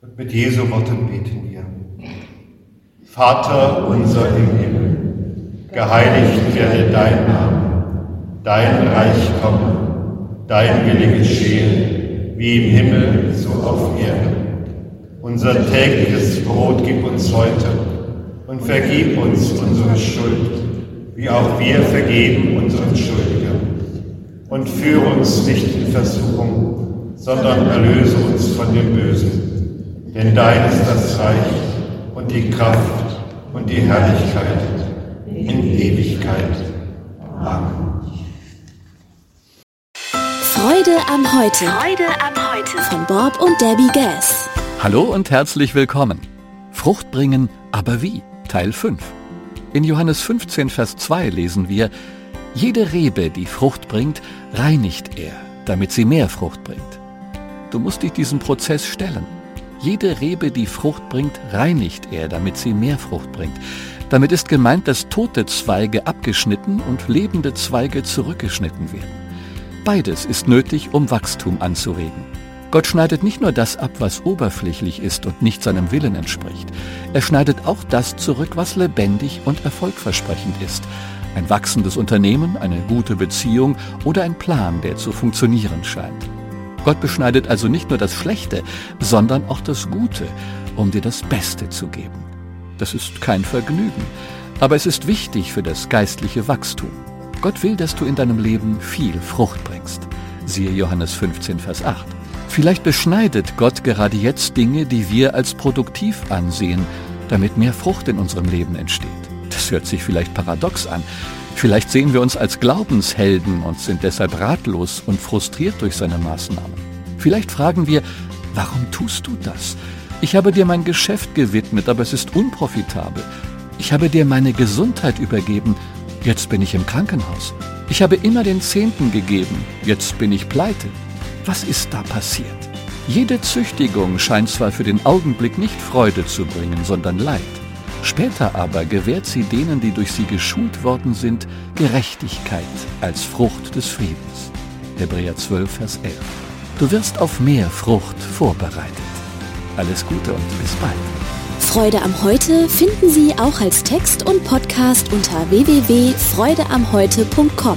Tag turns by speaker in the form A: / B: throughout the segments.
A: Und mit Jesu Worten beten wir. Vater unser im Himmel, geheiligt werde dein Name, dein Reich komme, dein Wille geschehe, wie im Himmel, so auf Erden. Unser tägliches Brot gib uns heute und vergib uns unsere Schuld, wie auch wir vergeben unseren Schuldigern. Und führe uns nicht in Versuchung, sondern erlöse uns von dem Bösen. Denn dein ist das Reich und die Kraft und die Herrlichkeit in Ewigkeit. Amen.
B: Freude am Heute. Freude am Heute. Von Bob und Debbie Gass.
C: Hallo und herzlich willkommen. Frucht bringen, aber wie? Teil 5. In Johannes 15, Vers 2 lesen wir: Jede Rebe, die Frucht bringt, reinigt er, damit sie mehr Frucht bringt. Du musst dich diesem Prozess stellen. Jede Rebe, die Frucht bringt, reinigt er, damit sie mehr Frucht bringt. Damit ist gemeint, dass tote Zweige abgeschnitten und lebende Zweige zurückgeschnitten werden. Beides ist nötig, um Wachstum anzuregen. Gott schneidet nicht nur das ab, was oberflächlich ist und nicht seinem Willen entspricht. Er schneidet auch das zurück, was lebendig und erfolgversprechend ist. Ein wachsendes Unternehmen, eine gute Beziehung oder ein Plan, der zu funktionieren scheint. Gott beschneidet also nicht nur das Schlechte, sondern auch das Gute, um dir das Beste zu geben. Das ist kein Vergnügen, aber es ist wichtig für das geistliche Wachstum. Gott will, dass du in deinem Leben viel Frucht bringst. Siehe Johannes 15, Vers 8. Vielleicht beschneidet Gott gerade jetzt Dinge, die wir als produktiv ansehen, damit mehr Frucht in unserem Leben entsteht. Das hört sich vielleicht paradox an. Vielleicht sehen wir uns als Glaubenshelden und sind deshalb ratlos und frustriert durch seine Maßnahmen. Vielleicht fragen wir, warum tust du das? Ich habe dir mein Geschäft gewidmet, aber es ist unprofitabel. Ich habe dir meine Gesundheit übergeben, jetzt bin ich im Krankenhaus. Ich habe immer den Zehnten gegeben, jetzt bin ich pleite. Was ist da passiert? Jede Züchtigung scheint zwar für den Augenblick nicht Freude zu bringen, sondern Leid. Später aber gewährt sie denen, die durch sie geschult worden sind, Gerechtigkeit als Frucht des Friedens. Hebräer 12, Vers 11. Du wirst auf mehr Frucht vorbereitet. Alles Gute und bis bald.
B: Freude am Heute finden Sie auch als Text und Podcast unter www.freudeamheute.com.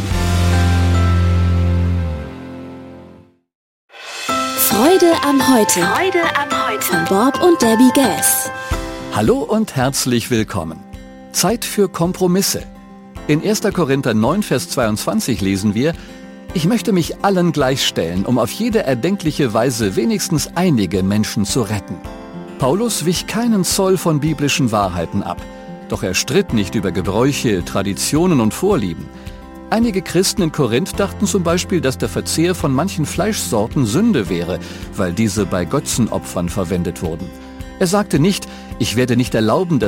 B: Freude am Heute. Freude am Heute. Von Bob und Debbie Gass.
C: Hallo und herzlich willkommen. Zeit für Kompromisse. In 1. Korinther 9, Vers 22 lesen wir: Ich möchte mich allen gleichstellen, um auf jede erdenkliche Weise wenigstens einige Menschen zu retten. Paulus wich keinen Zoll von biblischen Wahrheiten ab. Doch er stritt nicht über Gebräuche, Traditionen und Vorlieben. Einige Christen in Korinth dachten zum Beispiel, dass der Verzehr von manchen Fleischsorten Sünde wäre, weil diese bei Götzenopfern verwendet wurden. Er sagte nicht: Ich werde nicht erlauben,